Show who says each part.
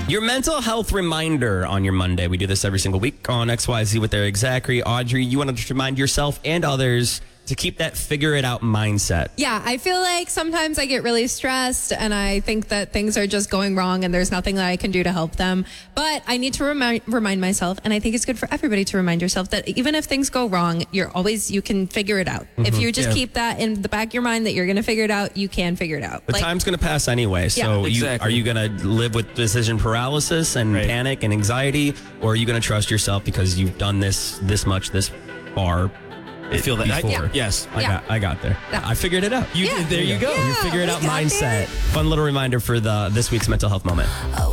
Speaker 1: Your mental health reminder on your Monday. We do this every single week on XYZ with Eric Zachary. Audrey, you want to just remind yourself and others to keep that figure it out mindset.
Speaker 2: Yeah, I feel like sometimes I get really stressed and I think that things are just going wrong and there's nothing that I can do to help them. But I need to remind myself, and I think it's good for everybody to remind yourself that even if things go wrong, you can figure it out. If you just keep that in the back of your mind that you're going to figure it out, you can figure it out.
Speaker 1: The time's going to pass anyway. So
Speaker 3: exactly.
Speaker 1: are you going to live with decision paralysis and panic and anxiety, or are you going to trust yourself because you've done this much this far?
Speaker 3: I feel that.
Speaker 1: Before.
Speaker 3: Yes.
Speaker 1: I got there.
Speaker 2: Yeah.
Speaker 1: I figured it out.
Speaker 3: There you go.
Speaker 1: You figured out
Speaker 2: we got
Speaker 1: mindset.
Speaker 2: it.
Speaker 1: Fun little reminder for this week's mental health moment.